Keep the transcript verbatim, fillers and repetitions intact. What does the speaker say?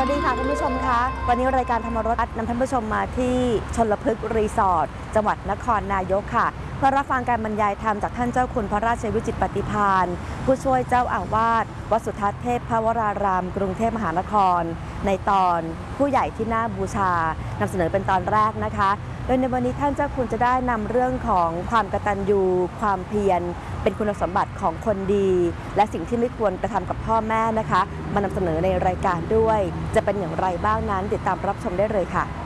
วัสดีค่ะคุณผู้ชมคะวันนี้รายการธรรมรสนำท่านผู้ชมมาที่ชลพฤกษ์รีสอร์ทจังหวัดนครนายกค่ะเพื่อรับฟังการบรรยายธรรมจากท่านเจ้าคุณพระราชวิจิตรปฏิภาณผู้ช่วยเจ้าอาวาสวัดสุทัศน์เทพวรารามกรุงเทพมหานครในตอนผู้ใหญ่ที่น่าบูชานำเสนอเป็นตอนแรกนะคะโดยในวันนี้ท่านเจ้าคุณจะได้นำเรื่องของความกตัญญูความเพียรเป็นคุณสมบัติของคนดีและสิ่งที่ไม่ควรกระทำกับพ่อแม่นะคะมานำเสนอในรายการด้วยจะเป็นอย่างไรบ้างนั้นติดตามรับชมได้เลยค่ะ